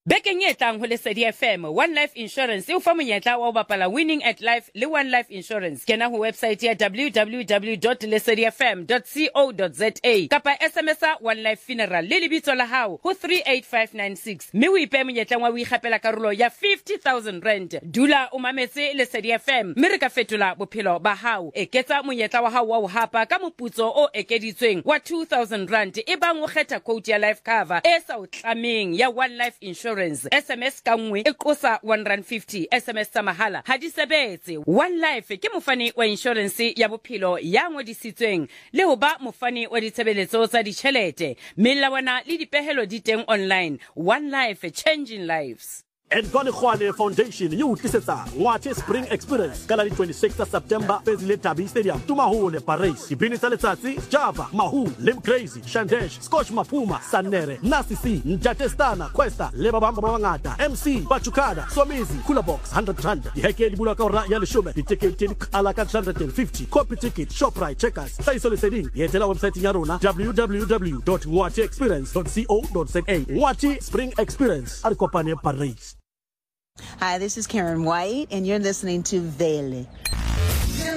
Bekeng e tlang ho Lesedi FM, One Life Insurance e o fa monyetla wa ho bapala Winning at Life le One Life Insurance. Kena ho website ya www.lesedifm.co.za kapa SMS-a One Life Funeral le lebitso la hao ho 38596. Mme o ipe monyetla wa ho ikgapela karolo ya 50,000 rand. Dula o mametse Lesedi FM, mme re ka fetola bophelo ba hao. Eketsa monyetla wa hao wa ho hapa ka moputso o ekeditsweng wa 2,000 rand e bang o kgetha quote ya life cover e sa o tlameng ya One Life Insurance. SMS ka nngwe e qosa 150. SMS tsa mahala ha di sebetse. One Life ke mofani wa insurance ya bophelo ya ngodisitsweng le ho ba mofani wa ditshebeletso tsa ditjhelete. Melawana le dipehelo di teng online. One Life, changing lives. And Khwane Foundation, you tlisetsa Ngwathe Spring Experience ka la 26 September Fezile Tabi Stadium. Tumahole Paris. Dibini tsa letsatsi Java, Mahu, Lim Crazy, Shandesh, Scotch Mapuma, Sanere, Nasisi, Njatestana, Questa, Leba Bamba Bangata, MC, Bachukada, Somizi, Kula Box, 100 rand. Diheke di bula ka ora ya leshume. Di ticket ala ka 150. Copy ticket, Shoprite, Checkers. Saiso Lesedi. Yetela website ya rona www.ngwatheexperience.co.za. Ngwathe Spring Experience. Arikopane Paris. Hi, this is Karen White, and you're listening to Vele.